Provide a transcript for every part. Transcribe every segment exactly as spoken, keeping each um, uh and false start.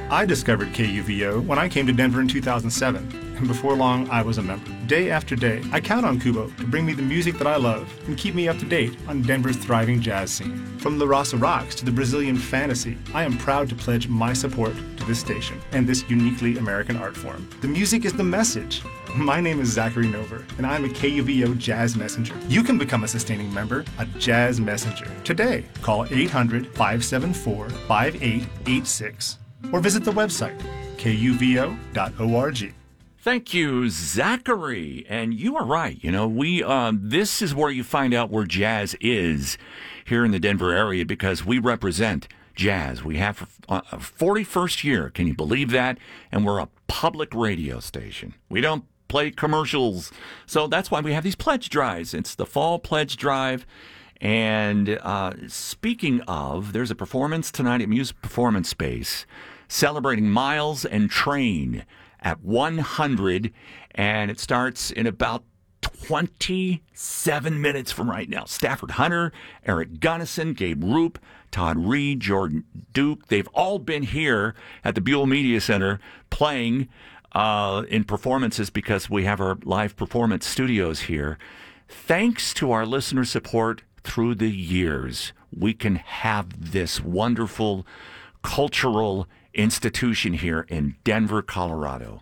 I discovered K U V O when I came to Denver in two thousand seven, and before long, I was a member. Day after day, I count on Kubo to bring me the music that I love and keep me up to date on Denver's thriving jazz scene. From La Raça Rocks to the Brazilian Fantasy, I am proud to pledge my support to this station and this uniquely American art form. The music is the message. My name is Zachary Nover, and I'm a K U V O Jazz Messenger. You can become a sustaining member, a Jazz Messenger. Today, call eight hundred, five seven four, five eight eight six or visit the website, K U V O dot org. Thank you, Zachary. And you are right. You know, we uh, this is where you find out where jazz is here in the Denver area, because we represent jazz. We have a forty-first year. Can you believe that? And we're a public radio station. We don't play commercials. So that's why we have these pledge drives. It's the fall pledge drive. And uh, speaking of, there's a performance tonight at Music Performance Space celebrating Miles and Train at one hundred, and it starts in about twenty-seven minutes from right now. Stafford Hunter, Eric Gunnison, Gabe Roop, Todd Reed, Jordan Duke, they've all been here at the Buell Media Center playing uh, in performances because we have our live performance studios here. Thanks to our listener support through the years, we can have this wonderful cultural institution here in Denver, Colorado.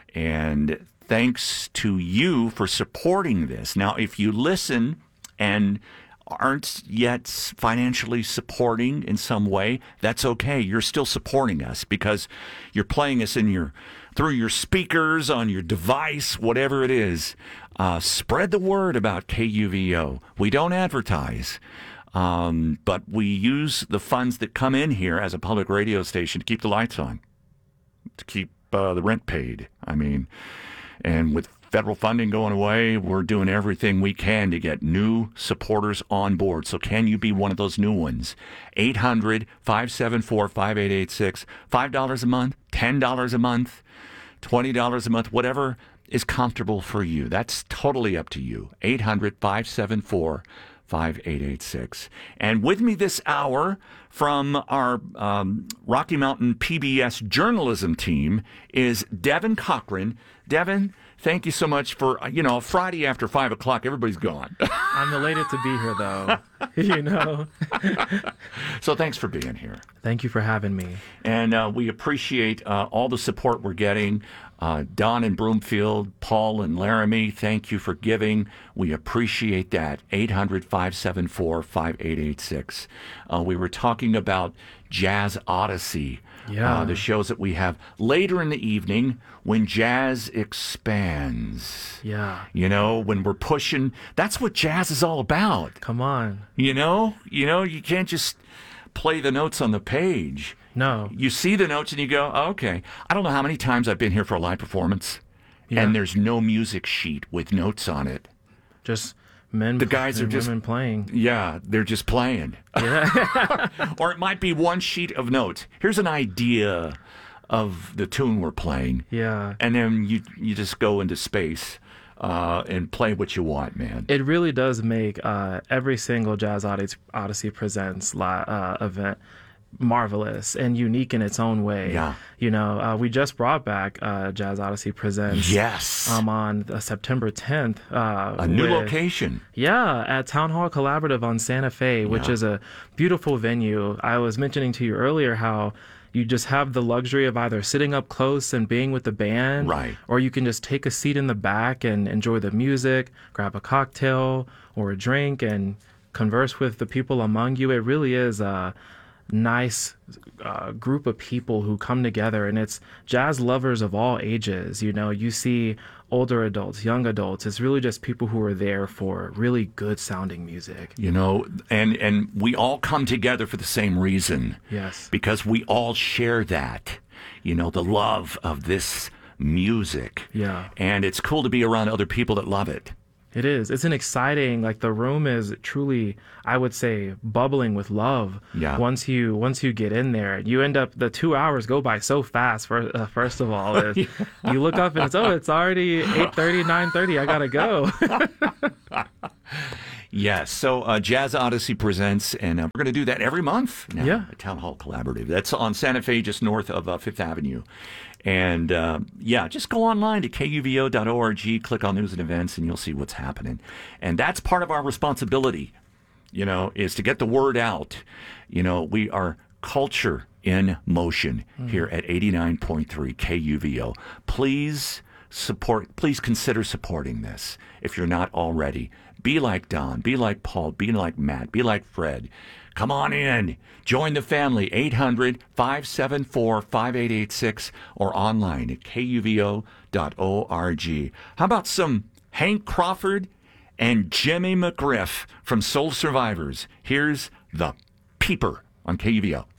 And thanks to you for supporting this. Now, if you listen and aren't yet financially supporting in some way, that's okay. You're still supporting us because you're playing us in your through your speakers, on your device, whatever it is. Uh, spread the word about K U V O. We don't advertise. Um, but we use the funds that come in here as a public radio station to keep the lights on, to keep uh, the rent paid. I mean, and with federal funding going away, we're doing everything we can to get new supporters on board. So can you be one of those new ones? eight hundred, five seven four, five eight eight six, five dollars a month, ten dollars a month, twenty dollars a month, whatever is comfortable for you. That's totally up to you. eight hundred, five seven four, five eight eight six. And with me this hour from our um, Rocky Mountain P B S journalism team is Devin Cochran. Devin, thank you so much for, you know, Friday after five o'clock, everybody's gone. I'm elated to be here, though, you know. So thanks for being here. Thank you for having me. And uh, we appreciate uh, all the support we're getting. Uh, Don in Broomfield, Paul and Laramie, thank you for giving. We appreciate that. eight hundred, five seven four, five eight eight six. Uh, we were talking about Jazz Odyssey, yeah. uh, the shows that we have later in the evening when jazz expands. Yeah. You know, when we're pushing, that's what jazz is all about. Come on. You know, you know, you can't just play the notes on the page. No. You see the notes and you go, oh, okay. I don't know how many times I've been here for a live performance, yeah. and there's no music sheet with notes on it. Just men the guys and are just women playing. Yeah, they're just playing. Yeah. Or it might be one sheet of notes. Here's an idea of the tune we're playing. Yeah. And then you you just go into space uh, and play what you want, man. It really does make uh, every single Jazz Odyssey, Odyssey Presents li- uh, event marvelous and unique in its own way. Yeah. You know, uh, we just brought back uh, Jazz Odyssey Presents. Yes. Um, on uh, September tenth. Uh, a new with, location. Yeah, at Town Hall Collaborative on Santa Fe, which yeah. is a beautiful venue. I was mentioning to you earlier how you just have the luxury of either sitting up close and being with the band, right. or you can just take a seat in the back and enjoy the music, grab a cocktail or a drink and converse with the people among you. It really is a nice uh, group of people who come together, and it's jazz lovers of all ages. You know, you see older adults, young adults. It's really just people who are there for really good sounding music. You know, and, and we all come together for the same reason. Yes. Because we all share that, you know, the love of this music. Yeah. And it's cool to be around other people that love it. It is. It's an exciting, like the room is truly, I would say, bubbling with love. Yeah. Once you once you get in there, you end up, the two hours go by so fast. For, uh, first of all, yeah. You look up and it's, oh, it's already eight thirty, nine thirty. I got to go. Yes. So uh, Jazz Odyssey presents, and uh, we're going to do that every month now. Yeah. At Town Hall Collaborative. That's on Santa Fe, just north of uh, Fifth Avenue. And uh, yeah, just go online to K U V O dot org, click on news and events, and you'll see what's happening. And that's part of our responsibility, you know, is to get the word out. You know, we are culture in motion mm. here at eighty-nine point three K U V O. Please support, please consider supporting this if you're not already. Be like Don, be like Paul, be like Matt, be like Fred. Come on in. Join the family, eight hundred, five seven four, five eight eight six, or online at K U V O dot org. How about some Hank Crawford and Jimmy McGriff from Soul Survivors? Here's The Peeper on K U V O.